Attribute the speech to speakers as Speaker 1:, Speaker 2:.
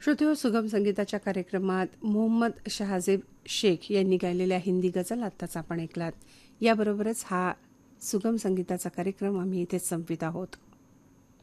Speaker 1: श्रोतेहो, सुगम संगीताच्या कार्यक्रमात मोहम्मद शहाजेब शेख यांनी गायलेल्या हिंदी गझल आत्ताच आपण ऐकलात. याबरोबरच हा सुगम संगीताचा कार्यक्रम आम्ही इथेच संपवित आहोत.